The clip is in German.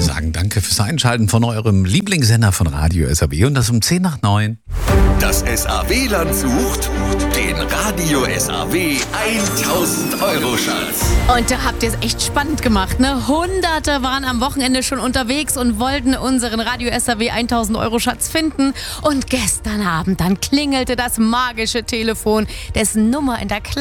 sagen danke fürs Einschalten von eurem Lieblingssender von Radio SAW und das um 10 nach 9. Das SAW-Land sucht den Radio SAW 1000-Euro-Schatz. Und da habt ihr es echt spannend gemacht, ne? Hunderte waren am Wochenende schon unterwegs und wollten unseren Radio SAW 1000-Euro-Schatz finden. Und gestern Abend, dann klingelte das magische Telefon, dessen Nummer in der